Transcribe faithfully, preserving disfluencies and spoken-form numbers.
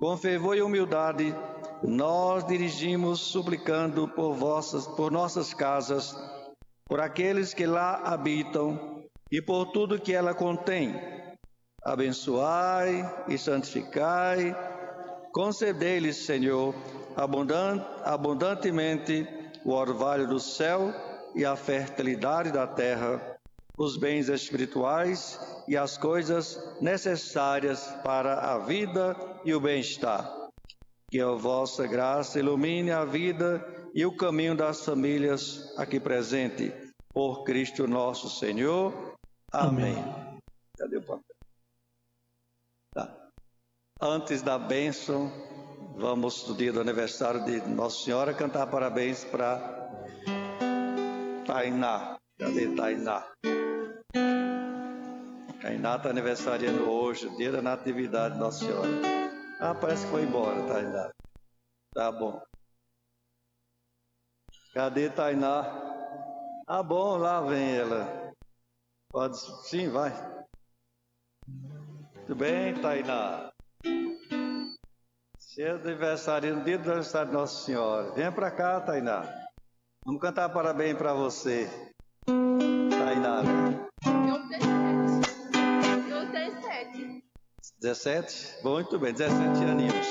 Com fervor e humildade, nós dirigimos suplicando por vossas, por nossas casas, por aqueles que lá habitam e por tudo que ela contém. Abençoai e santificai, concedei-lhes, Senhor, abundante, abundantemente o orvalho do céu e a fertilidade da terra, os bens espirituais e as coisas necessárias para a vida e o bem-estar. Que a vossa graça ilumine a vida e o caminho das famílias aqui presentes. Por Cristo nosso Senhor. Amém. Amém. Cadê o papel? Tá. Antes da bênção, vamos, no dia do aniversário de Nossa Senhora, cantar parabéns para Tainá. Cadê Tainá? Tainá está aniversariando hoje, dia da Natividade de Nossa Senhora. Ah, parece que foi embora, Tainá. Tá bom. Cadê Tainá? Ah, bom, lá vem ela. Pode, sim, vai. Tudo bem, Tainá? Seu aniversário, no dia do aniversário de Nossa Senhora. Venha para cá, Tainá. Vamos cantar parabéns para você. Tainá. Eu tenho sete. dezessete? Muito bem, dezessete aninhos.